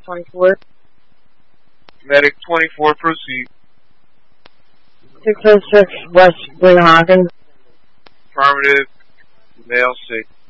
24. Medic 24, proceed. 606 West Glenhagen. Affirmative. Male 6.